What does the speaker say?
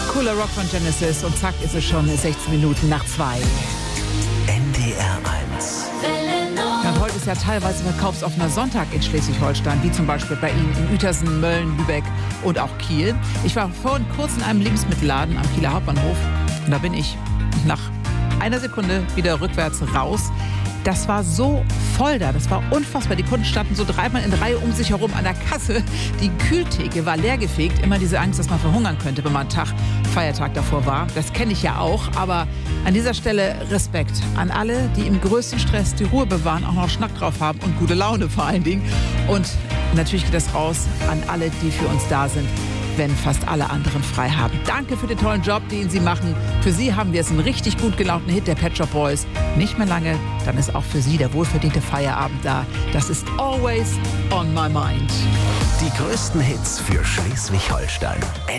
Cooler Rock von Genesis und zack ist es schon 16 Minuten nach 2. NDR 1. Ja, und heute ist ja teilweise verkaufsoffener Sonntag in Schleswig-Holstein, wie zum Beispiel bei Ihnen in Uetersen, Mölln, Lübeck und auch Kiel. Ich war vorhin kurz in einem Lebensmittelladen am Kieler Hauptbahnhof und da bin ich nach einer Sekunde wieder rückwärts raus. Das war so voll da, das war unfassbar. Die Kunden standen so dreimal in Reihe um sich herum an der Kasse. Die Kühltheke war leergefegt. Immer diese Angst, dass man verhungern könnte, wenn man Feiertag davor war. Das kenne ich ja auch. Aber an dieser Stelle Respekt an alle, die im größten Stress die Ruhe bewahren, auch noch Schnack drauf haben und gute Laune vor allen Dingen. Und natürlich geht das raus an alle, die für uns da sind, wenn fast alle anderen frei haben. Danke für den tollen Job, den Sie machen. Für Sie haben wir jetzt einen richtig gut gelaunten Hit der Pet Shop Boys. Nicht mehr lange, dann ist auch für Sie der wohlverdiente Feierabend da. Das ist Always on My Mind. Die größten Hits für Schleswig-Holstein.